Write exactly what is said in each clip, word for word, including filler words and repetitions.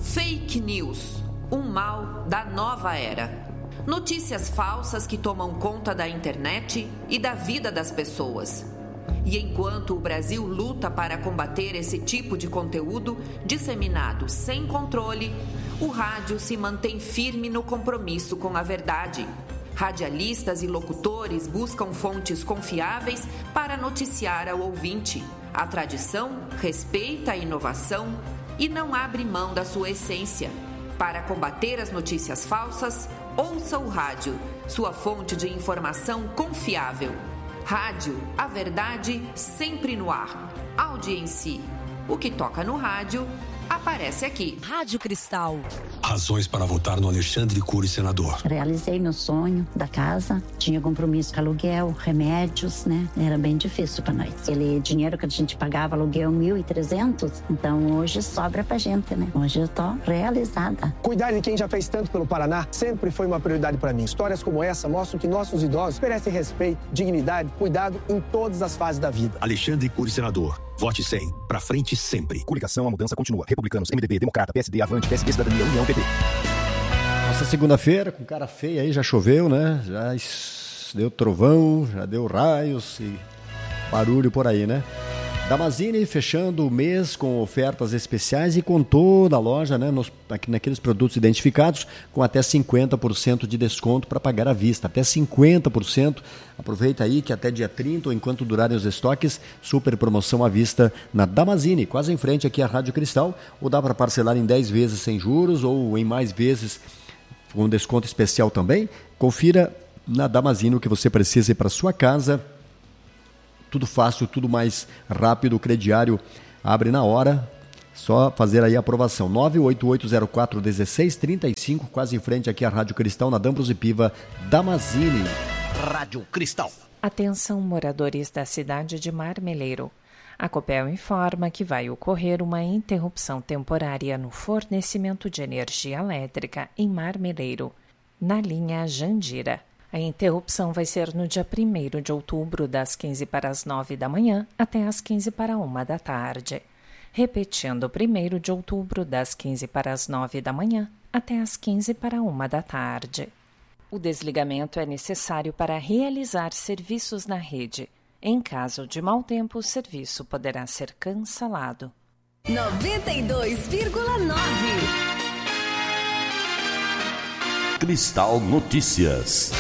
Fake news, um mal da nova era. Notícias falsas que tomam conta da internet e da vida das pessoas. E enquanto o Brasil luta para combater esse tipo de conteúdo disseminado sem controle, o rádio se mantém firme no compromisso com a verdade. Radialistas e locutores buscam fontes confiáveis para noticiar ao ouvinte. A tradição respeita a inovação e não abre mão da sua essência. Para combater as notícias falsas, ouça o rádio, sua fonte de informação confiável. Rádio, a verdade sempre no ar. Audiência. O que toca no rádio, aparece aqui. Rádio Cristal. Razões para votar no Alexandre Cury, senador. Realizei meu sonho da casa, tinha compromisso com aluguel, remédios, né? Era bem difícil para nós. Aquele dinheiro que a gente pagava, aluguel mil e trezentos, então hoje sobra pra gente, né? Hoje eu tô realizada. Cuidar de quem já fez tanto pelo Paraná sempre foi uma prioridade para mim. Histórias como essa mostram que nossos idosos merecem respeito, dignidade, cuidado em todas as fases da vida. Alexandre Cury, senador. Vote cem. Pra frente sempre. Coligação, a mudança continua. Republicanos, M D B, Democrata, P S D, Avante, P S D, Cidadania, União, P T. Nossa segunda-feira, com cara feia aí, já choveu, né? Já deu trovão, já deu raios e barulho por aí, né? Damazini fechando o mês com ofertas especiais e com toda a loja, né, nos, naqueles produtos identificados, com até cinquenta por cento de desconto para pagar à vista. Até cinquenta por cento. Aproveita aí que até dia trinta, ou enquanto durarem os estoques, super promoção à vista na Damazini, quase em frente aqui à Rádio Cristal. Ou dá para parcelar em dez vezes sem juros ou em mais vezes com desconto especial também. Confira na Damazini o que você precisa para sua casa. Tudo fácil, tudo mais rápido, o crediário abre na hora, só fazer aí a aprovação. nove oito oito zero quatro um seis três cinco, quase em frente aqui à Rádio Cristal, na D'Ambros e Piva, Damazini. Rádio Cristal. Atenção, moradores da cidade de Marmeleiro. A Copel informa que vai ocorrer uma interrupção temporária no fornecimento de energia elétrica em Marmeleiro, na linha Jandira. A interrupção vai ser no dia primeiro de outubro, das quinze para as nove da manhã até as quinze para uma da tarde. Repetindo, primeiro de outubro, das quinze para as nove da manhã até as quinze para uma da tarde. O desligamento é necessário para realizar serviços na rede. Em caso de mau tempo, o serviço poderá ser cancelado. noventa e dois vírgula nove Cristal Notícias.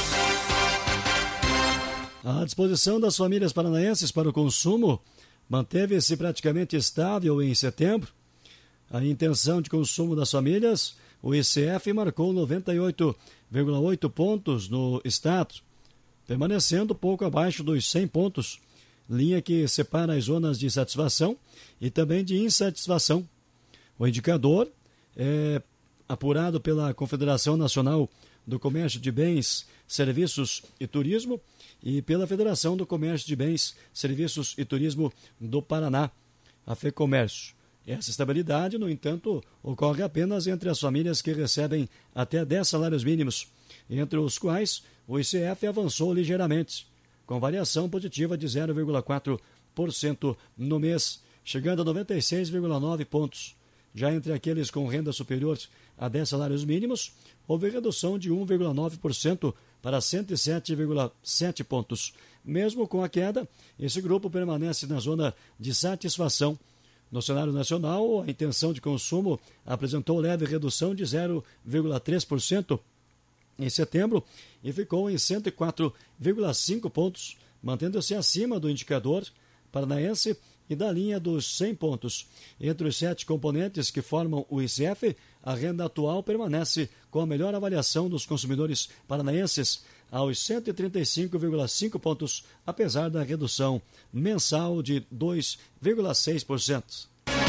A disposição das famílias paranaenses para o consumo manteve-se praticamente estável em setembro. A intenção de consumo das famílias, o I C F marcou noventa e oito vírgula oito pontos no estado, permanecendo pouco abaixo dos cem pontos, linha que separa as zonas de satisfação e também de insatisfação. O indicador é apurado pela Confederação Nacional do Comércio de Bens, Serviços e Turismo e pela Federação do Comércio de Bens, Serviços e Turismo do Paraná, a FEComércio. Essa estabilidade, no entanto, ocorre apenas entre as famílias que recebem até dez salários mínimos, entre os quais o I C F avançou ligeiramente, com variação positiva de zero vírgula quatro por cento no mês, chegando a noventa e seis vírgula nove pontos. Já entre aqueles com renda superior a dez salários mínimos, houve redução de um vírgula nove por cento para cento e sete vírgula sete pontos. Mesmo com a queda, esse grupo permanece na zona de satisfação. No cenário nacional, a intenção de consumo apresentou leve redução de zero vírgula três por cento em setembro e ficou em cento e quatro vírgula cinco pontos, mantendo-se acima do indicador paranaense e da linha dos cem pontos. Entre os sete componentes que formam o I C F, a renda atual permanece com a melhor avaliação dos consumidores paranaenses, aos cento e trinta e cinco vírgula cinco pontos, apesar da redução mensal de dois vírgula seis por cento.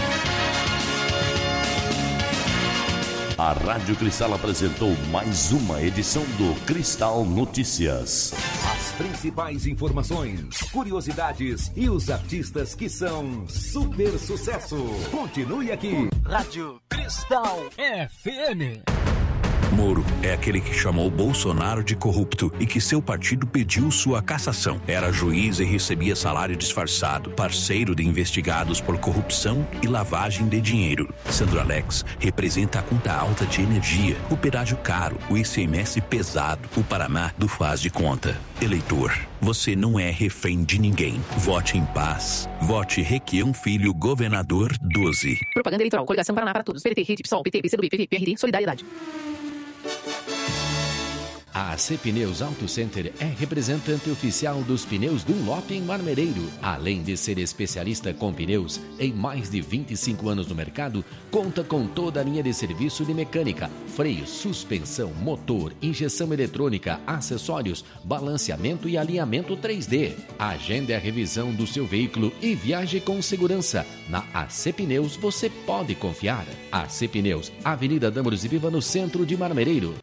A Rádio Cristal apresentou mais uma edição do Cristal Notícias. As principais informações, curiosidades e os artistas que são super sucesso. Continue aqui. Rádio Cristal F M. Moro é aquele que chamou Bolsonaro de corrupto e que seu partido pediu sua cassação. Era juiz e recebia salário disfarçado, parceiro de investigados por corrupção e lavagem de dinheiro. Sandro Alex representa a conta alta de energia, o pedágio caro, o I C M S pesado, o Paraná do faz de conta. Eleitor, você não é refém de ninguém. Vote em paz. Vote Requião Filho, governador doze. Propaganda eleitoral, Coligação Paraná para Todos. P T, R I T, PSOL, P T, P C do B, P V, P R D, Solidariedade. A A C Pneus Auto Center é representante oficial dos pneus Dunlop em Marmereiro. Além de ser especialista com pneus, em mais de vinte e cinco anos no mercado, conta com toda a linha de serviço de mecânica, freio, suspensão, motor, injeção eletrônica, acessórios, balanceamento e alinhamento três D. Agende a revisão do seu veículo e viaje com segurança. Na A C Pneus você pode confiar. A C Pneus, Avenida Dâmaros e Viva, no centro de Marmereiro.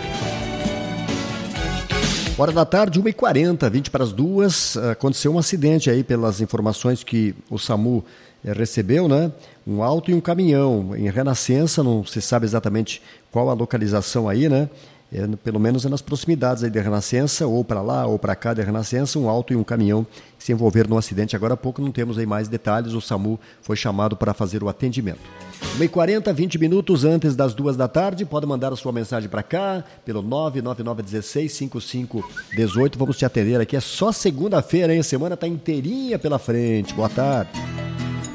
Hora da tarde, uma e quarenta, vinte para as duas, aconteceu um acidente aí, pelas informações que o SAMU eh, recebeu, né? Um auto e um caminhão em Renascença, não se sabe exatamente qual a localização aí, né? É, pelo menos é nas proximidades aí de Renascença, ou para lá ou para cá de Renascença, um auto e um caminhão que se envolveram no acidente. Agora há pouco não temos aí mais detalhes, o SAMU foi chamado para fazer o atendimento. uma e quarenta, vinte minutos antes das duas da tarde, pode mandar a sua mensagem para cá, pelo nove nove nove um seis, cinco cinco um oito, vamos te atender aqui, é só segunda-feira, hein? A semana está inteirinha pela frente. Boa tarde.